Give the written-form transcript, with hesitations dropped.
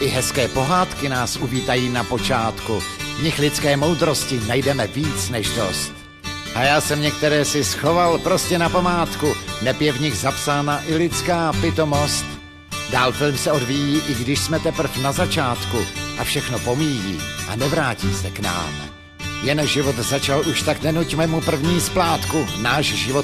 I hezké pohádky nás uvítají na počátku. V nich lidské moudrosti najdeme víc než dost. A já jsem některé si schoval prostě na památku. Neb je v nich zapsána i lidská pitomost. Dál film se odvíjí, i když jsme teprv na začátku. A všechno pomíjí a nevrátí se k nám. Jen život začal už, tak nenuťme mu první splátku. Náš život